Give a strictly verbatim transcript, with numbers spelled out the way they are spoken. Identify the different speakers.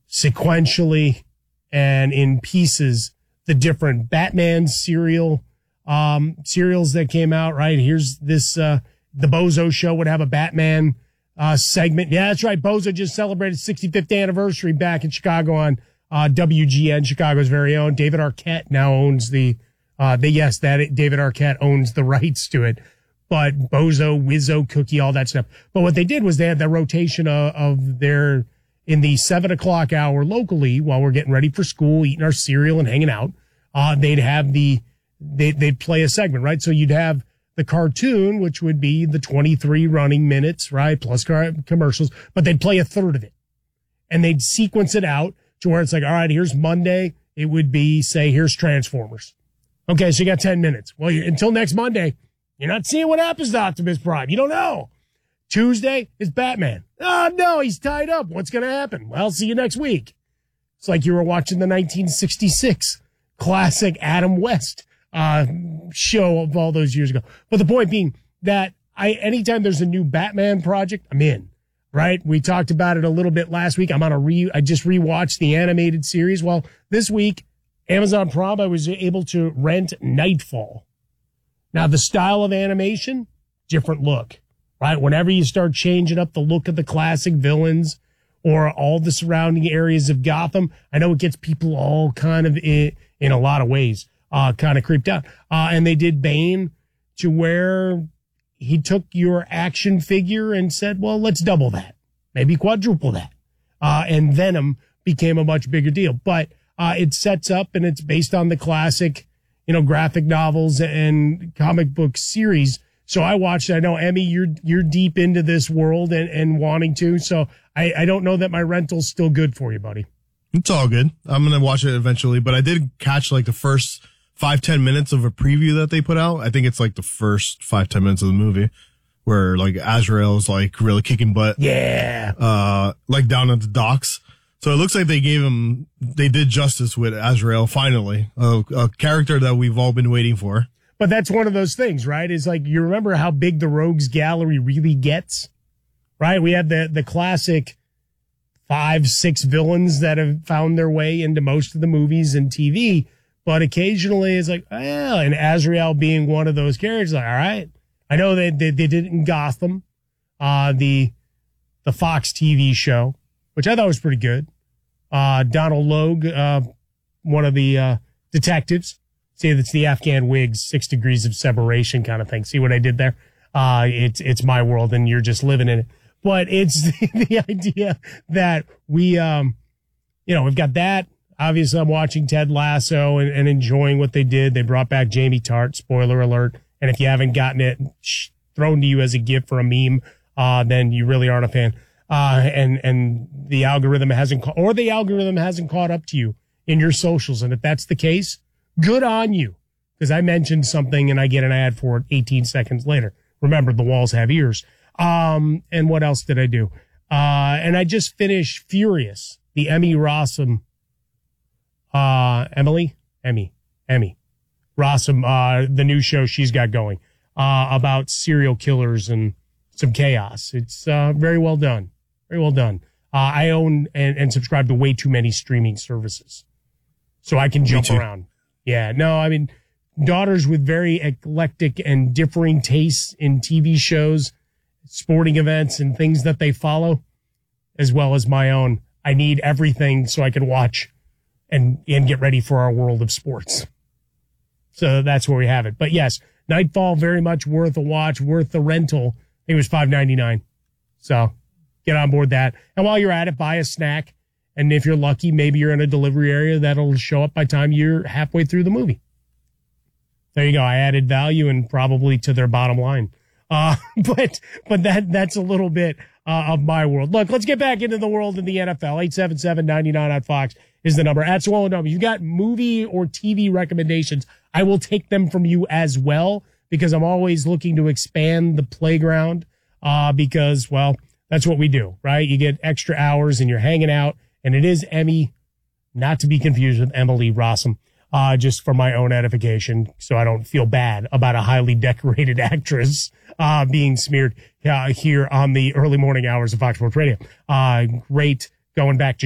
Speaker 1: sequentially and in pieces the different Batman serial um, serials that came out, right? Here's this, uh, the Bozo Show would have a Batman uh, segment. Yeah, that's right. Bozo just celebrated sixty-fifth anniversary back in Chicago on uh, W G N, Chicago's very own. David Arquette now owns the, uh, the yes, that David Arquette owns the rights to it. But Bozo, Wizzo, Cookie, all that stuff. But what they did was they had the rotation of, of their, in the seven o'clock hour locally, while we're getting ready for school, eating our cereal and hanging out, uh, they'd have the, they, they'd play a segment, right? So you'd have the cartoon, which would be the twenty-three running minutes, right? Plus car- commercials, but they'd play a third of it and they'd sequence it out to where it's like, all right, here's Monday. It would be, say, here's Transformers. Okay. So you got ten minutes. Well, you, until next Monday, you're not seeing what happens to Optimus Prime. You don't know. Tuesday is Batman. Oh, no, he's tied up. What's going to happen? Well, see you next week. It's like you were watching the nineteen sixty-six classic Adam West uh, show of all those years ago. But the point being that I, anytime there's a new Batman project, I'm in, right? We talked about it a little bit last week. I'm on a re, I just rewatched the animated series. Well, this week, Amazon Prime, I was able to rent Nightfall. Now, the style of animation, different look, right? Whenever you start changing up the look of the classic villains or all the surrounding areas of Gotham, I know it gets people all kind of in, in a lot of ways, uh, kind of creeped out. Uh, and they did Bane to where he took your action figure and said, well, let's double that, maybe quadruple that. Uh, and Venom became a much bigger deal, but, uh, it sets up and it's based on the classic, you know, graphic novels and comic book series. So I watched it. I know, Emmy, you're, you're deep into this world and, and wanting to. So I, I don't know that my rental's still good for you, buddy.
Speaker 2: It's all good. I'm going to watch it eventually, but I did catch like the first five, ten minutes of a preview that they put out. I think it's like the first five, ten minutes of the movie where like Azrael's like really kicking butt.
Speaker 1: Yeah.
Speaker 2: Uh, like down at the docks. So it looks like they gave him, they did justice with Azrael finally, a, a character that we've all been waiting for.
Speaker 1: But that's one of those things, right? Is like, you remember how big the Rogues Gallery really gets, right? We had the, the classic five, six villains that have found their way into most of the movies and T V, but occasionally it's like, well, and Azrael being one of those characters, like, all right, I know they, they, they did it in Gotham, uh, the, the Fox T V show, which I thought was pretty good. Uh, Donald Logue, uh, one of the, uh, detectives. See, that's the Afghan wigs, six degrees of separation kind of thing. See what I did there? Uh, it's, it's my world and you're just living in it. But it's the idea that we, um, you know, we've got that. Obviously, I'm watching Ted Lasso and, and enjoying what they did. They brought back Jamie Tart, spoiler alert. And if you haven't gotten it sh- thrown to you as a gift for a meme, uh, then you really aren't a fan. Uh, and, and the algorithm hasn't, ca- or the algorithm hasn't caught up to you in your socials. And if that's the case, good on you. Because I mentioned something and I get an ad for it eighteen seconds later. Remember, the walls have ears. Um, and what else did I do? Uh, and I just finished Furious, the Emmy Rossum, uh, Emily, Emmy, Emmy Rossum, uh, the new show she's got going, uh, about serial killers and some chaos. It's, uh, very well done. Very well done. Uh, I own and, and subscribe to way too many streaming services, so I can jump around. Yeah, no, I mean, daughters with very eclectic and differing tastes in T V shows, sporting events, and things that they follow, as well as my own. I need everything so I can watch and, and get ready for our world of sports. So that's where we have it. But yes, Nightfall, very much worth a watch, worth the rental. I think it was five ninety-nine. So get on board that. And while you're at it, buy a snack. And if you're lucky, maybe you're in a delivery area that'll show up by the time you're halfway through the movie. There you go. I added value and probably to their bottom line. Uh, but, but that, that's a little bit, uh, of my world. Look, let's get back into the world of the N F L. eight seven seven, nine nine on Fox is the number. At Swollen Dome, you got movie or T V recommendations. I will take them from you as well, because I'm always looking to expand the playground, uh, because, well, that's what we do, right? You get extra hours and you're hanging out, and it is Emmy, not to be confused with Emily Rossum. Uh, just for my own edification, so I don't feel bad about a highly decorated actress, uh, being smeared, uh, here on the early morning hours of Fox Sports Radio. Uh, great going back to